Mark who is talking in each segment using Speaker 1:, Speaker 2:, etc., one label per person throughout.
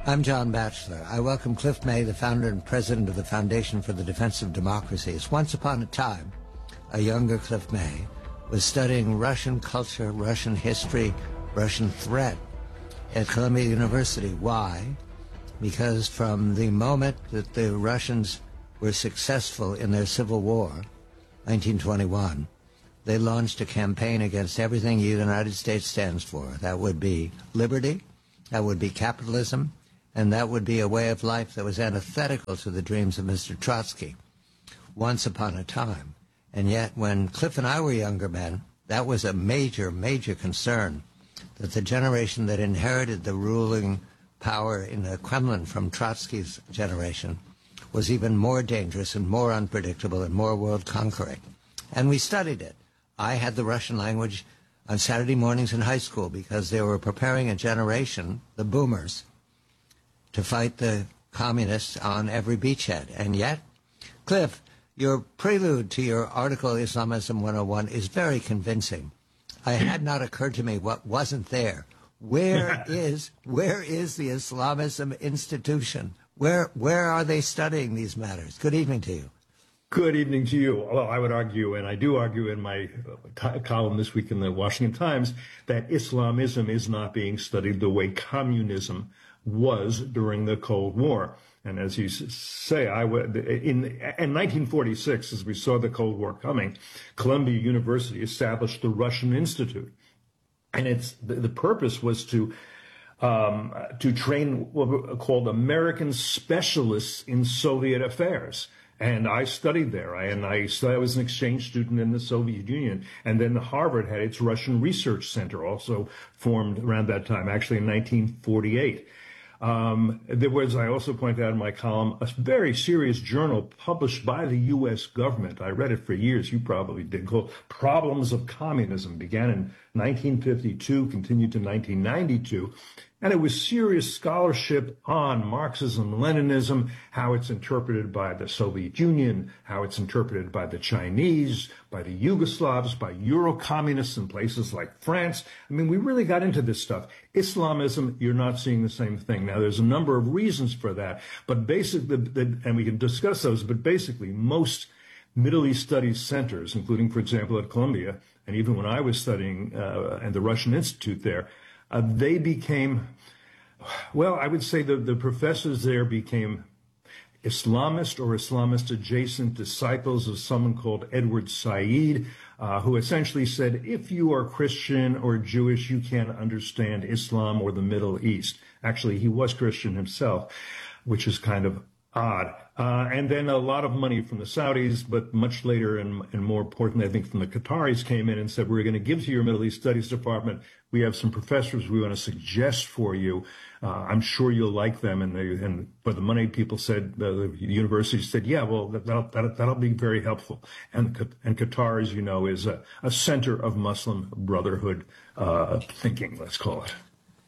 Speaker 1: I'm John Batchelor. I welcome Cliff May, the founder and president of the Foundation for the Defense of Democracies. Once upon a time, a younger Cliff May was studying Russian culture, Russian history, Russian threat at Columbia University. Why? Because from the moment that the Russians were successful in their civil war, 1921, they launched a campaign against everything the United States stands for. That would be liberty, that would be capitalism, and that would be a way of life that was antithetical to the dreams of Mr. Trotsky. Once upon a time. And yet, when Cliff and I were younger men, that was a major, major concern, that the generation that inherited the ruling power in the Kremlin from Trotsky's generation was even more dangerous and more unpredictable and more world-conquering. And we studied it. I had the Russian language on Saturday mornings in high school because they were preparing a generation, the boomers, to fight the communists on every beachhead. And yet, Cliff, your prelude to your article, Islamism 101, is very convincing. It had not occurred to me what wasn't there. Where is the Islamism institution? Where are they studying these matters? Good evening to you.
Speaker 2: Good evening to you. Well, I would argue, and I do argue in my column this week in the Washington Times, that Islamism is not being studied the way communism was during the Cold War. And as you say, in 1946, as we saw the Cold War coming, Columbia University established the Russian Institute. And the purpose was to train what were called American specialists in Soviet affairs. And I studied there. I was an exchange student in the Soviet Union. And then Harvard had its Russian Research Center, also formed around that time, actually in 1948. There was, I also pointed out in my column, a very serious journal published by the U.S. government. I read it for years. You probably did, called Problems of Communism. Began in 1952, continued to 1992. And it was serious scholarship on Marxism, Leninism, how it's interpreted by the Soviet Union, how it's interpreted by the Chinese, by the Yugoslavs, by Euro-communists in places like France. I mean, we really got into this stuff. Islamism, you're not seeing the same thing. Now, there's a number of reasons for that, but basically, and we can discuss those, but basically, most Middle East Studies centers, including, for example, at Columbia, and even when I was studying at the Russian Institute there, they became, well, I would say the professors there became Islamist or Islamist adjacent disciples of someone called Edward Said, who essentially said, if you are Christian or Jewish, you can't understand Islam or the Middle East. Actually, he was Christian himself, which is kind of odd. And then a lot of money from the Saudis, but much later and more importantly, I think from the Qataris came in and said, we're going to give to your Middle East Studies Department. We have some professors we want to suggest for you. I'm sure you'll like them. And but the money people said, the university said, yeah, well, that'll be very helpful. And Qatar, as you know, is a center of Muslim Brotherhood thinking, let's call it.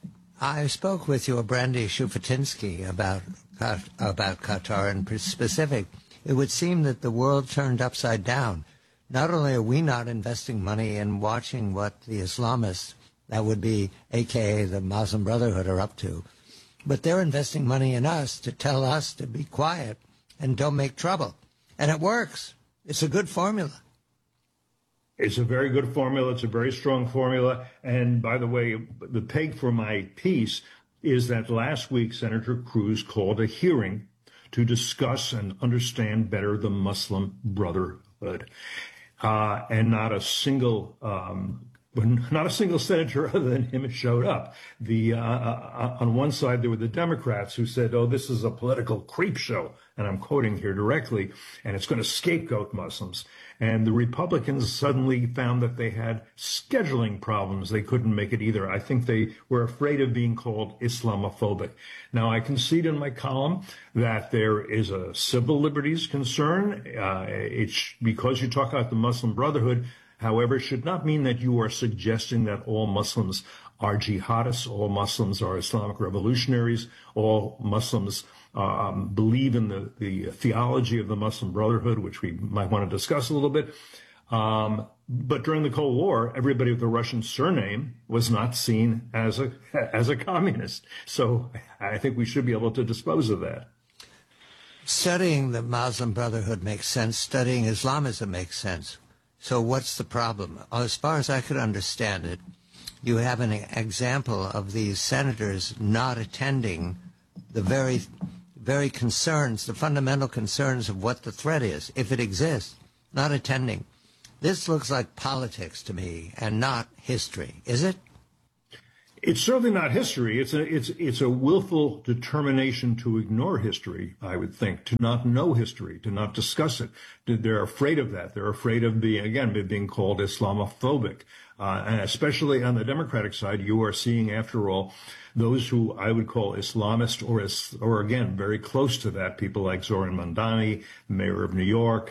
Speaker 1: I spoke with your Brandy Shufutinsky about Qatar in specific. It would seem that the world turned upside down. Not only are we not investing money in watching what the Islamists, that would be AKA the Muslim Brotherhood, are up to, but they're investing money in us to tell us to be quiet and don't make trouble. And it works. It's a good formula.
Speaker 2: It's a very good formula. It's a very strong formula. And by the way, the peg for my piece is that last week, Senator Cruz called a hearing to discuss and understand better the Muslim Brotherhood. And not a single senator other than him showed up. On one side, there were the Democrats who said, oh, this is a political creep show. And I'm quoting here directly, and it's going to scapegoat Muslims. And the Republicans suddenly found that they had scheduling problems. They couldn't make it either. I think they were afraid of being called Islamophobic. Now, I concede in my column that there is a civil liberties concern. It's because you talk about the Muslim Brotherhood. However, it should not mean that you are suggesting that all Muslims are jihadists, all Muslims are Islamic revolutionaries, all Muslims believe in the theology of the Muslim Brotherhood, which we might want to discuss a little bit. But during the Cold War, everybody with a Russian surname was not seen as a communist. So I think we should be able to dispose of that.
Speaker 1: Studying the Muslim Brotherhood makes sense. Studying Islamism makes sense. So what's the problem? As far as I could understand it, you have an example of these senators not attending the very concerns, the fundamental concerns of what the threat is, if it exists, not attending. This looks like politics to me and not history, is it?
Speaker 2: It's certainly not history. It's a willful determination to ignore history, I would think, to not know history, to not discuss it. They're afraid of that. They're afraid of being called Islamophobic. And especially on the Democratic side, you are seeing, after all, those who I would call Islamist or again, very close to that, people like Zoran Mandani, mayor of New York,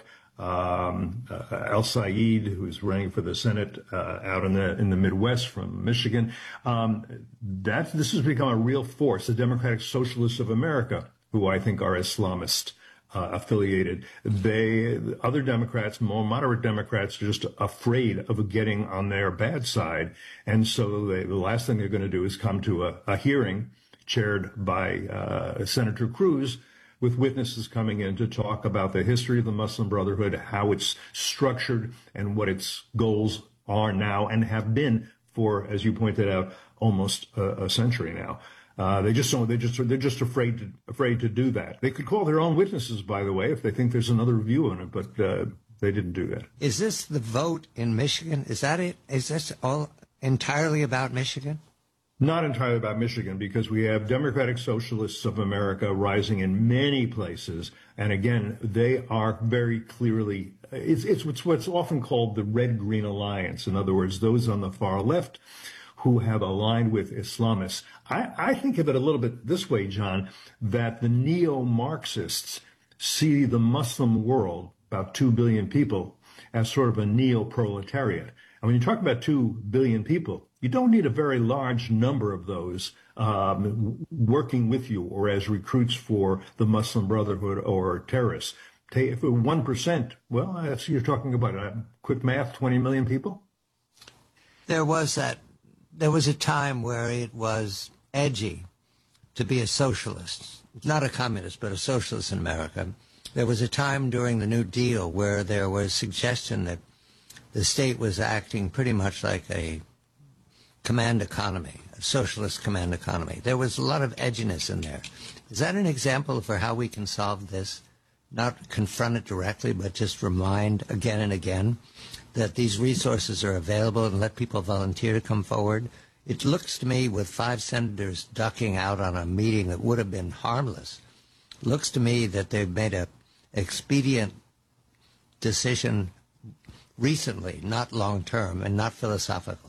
Speaker 2: El Sayed, who's running for the Senate out in the Midwest from Michigan. This has become a real force. The Democratic Socialists of America, who I think are Islamist affiliated, other Democrats, more moderate Democrats, are just afraid of getting on their bad side, and so the last thing they're going to do is come to a hearing chaired by Senator Cruz, with witnesses coming in to talk about the history of the Muslim Brotherhood, how it's structured, and what its goals are now and have been for, as you pointed out, almost a century now. They're just afraid to do that. They could call their own witnesses, by the way, if they think there's another view on it, but they didn't do that.
Speaker 1: Is this the vote in Michigan? Is that it? Is this all entirely about Michigan?
Speaker 2: Not entirely about Michigan, because we have Democratic Socialists of America rising in many places. And again, they are very clearly, it's what's often called the Red-Green Alliance. In other words, those on the far left who have aligned with Islamists. I think of it a little bit this way, John, that the neo-Marxists see the Muslim world, about 2 billion people, as sort of a neo-proletariat. And when you talk about 2 billion people, you don't need a very large number of those working with you or as recruits for the Muslim Brotherhood or terrorists. If 1%, well, you're talking about, quick math, 20 million people?
Speaker 1: There was a time where it was edgy to be a socialist, not a communist, but a socialist in America. There was a time during the New Deal where there was suggestion that the state was acting pretty much like a command economy, a socialist command economy. There was a lot of edginess in there. Is that an example for how we can solve this? Not confront it directly, but just remind again and again that these resources are available and let people volunteer to come forward. It looks to me, with 5 senators ducking out on a meeting that would have been harmless, looks to me that they've made a expedient decision recently, not long-term and not philosophical.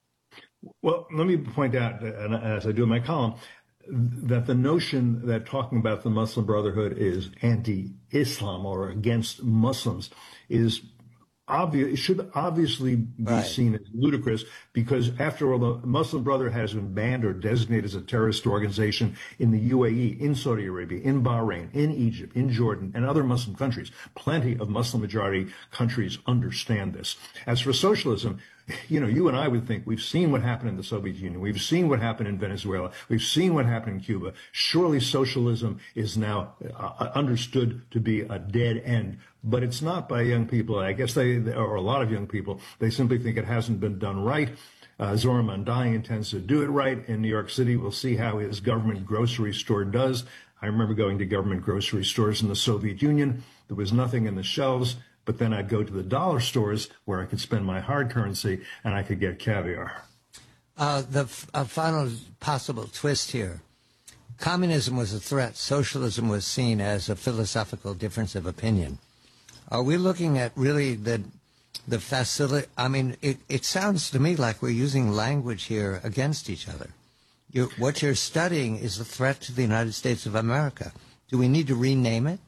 Speaker 2: Well, let me point out, and as I do in my column, that the notion that talking about the Muslim Brotherhood is anti-Islam or against Muslims is obvious. It should obviously be seen as ludicrous, because after all, the Muslim Brotherhood has been banned or designated as a terrorist organization in the UAE, in Saudi Arabia, in Bahrain, in Egypt, in Jordan, and other Muslim countries. Plenty of Muslim majority countries understand this. As for socialism, you and I would think we've seen what happened in the Soviet Union. We've seen what happened in Venezuela. We've seen what happened in Cuba. Surely socialism is now understood to be a dead end. But it's not by young people. I guess or a lot of young people, they simply think it hasn't been done right. Zoran Mandani intends to do it right in New York City. We'll see how his government grocery store does. I remember going to government grocery stores in the Soviet Union. There was nothing in the shelves. But then I'd go to the dollar stores where I could spend my hard currency and I could get caviar.
Speaker 1: The final possible twist here. Communism was a threat. Socialism was seen as a philosophical difference of opinion. Are we looking at really the facility? I mean, it sounds to me like we're using language here against each other. What you're studying is the threat to the United States of America. Do we need to rename it?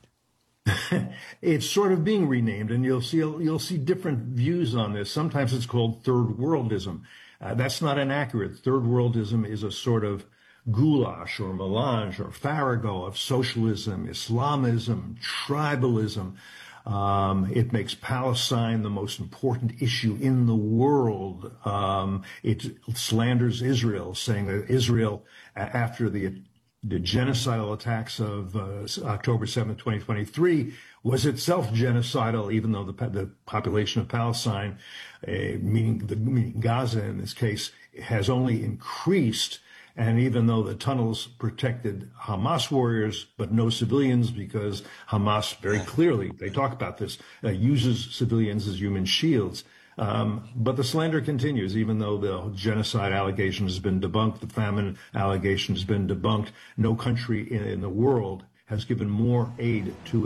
Speaker 2: It's sort of being renamed, and you'll see different views on this. Sometimes it's called third worldism. That's not inaccurate. Third worldism is a sort of goulash or melange or farrago of socialism, Islamism, tribalism. It makes Palestine the most important issue in the world. It slanders Israel, saying that Israel, after the genocidal attacks of October 7th, 2023, was itself genocidal, even though the population of Palestine, meaning Gaza in this case, has only increased. And even though the tunnels protected Hamas warriors, but no civilians, because Hamas very clearly, they talk about this, uses civilians as human shields. But the slander continues, even though the genocide allegation has been debunked, the famine allegation has been debunked. No country in the world has given more aid to